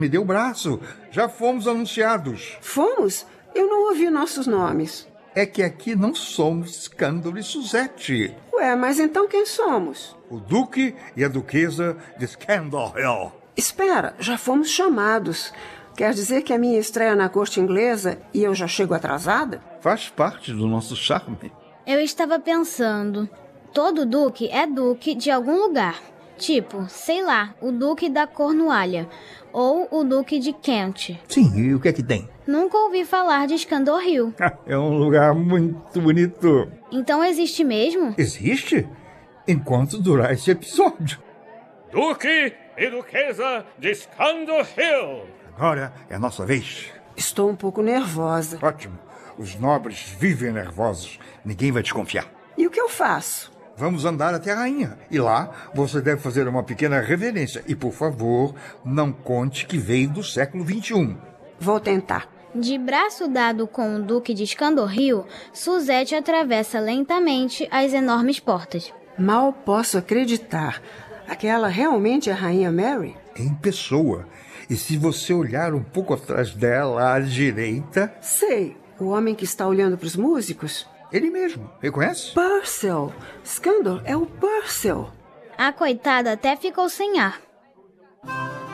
Me dê o braço. Já fomos anunciados. Fomos? Eu não ouvi nossos nomes. É que aqui não somos Scandal e Suzette. Ué, mas então quem somos? O Duque e a Duquesa de Scandal Hill. Espera, já fomos chamados. Quer dizer que a minha estreia na corte inglesa e eu já chego atrasada? Faz parte do nosso charme. Eu estava pensando, todo duque é duque de algum lugar. Tipo, sei lá, o duque da Cornualha ou o duque de Kent. Sim, e o que é que tem? Nunca ouvi falar de Scandal Hill. É um lugar muito bonito. Então existe mesmo? Existe? Enquanto durar esse episódio. Duque e Duquesa de Scandal Hill. Agora é a nossa vez. Estou um pouco nervosa. Ótimo. Os nobres vivem nervosos. Ninguém vai desconfiar. E o que eu faço? Vamos andar até a rainha. E lá você deve fazer uma pequena reverência. E, por favor, não conte que veio do século XXI. Vou tentar. De braço dado com o duque de Scandal Hill, Suzette atravessa lentamente as enormes portas. Mal posso acreditar. Aquela realmente é a Rainha Mary? Em pessoa. E se você olhar um pouco atrás dela, à direita... Sei. O homem que está olhando para os músicos? Ele mesmo. Reconhece? Purcell. Scandal é o Purcell. A coitada até ficou sem ar.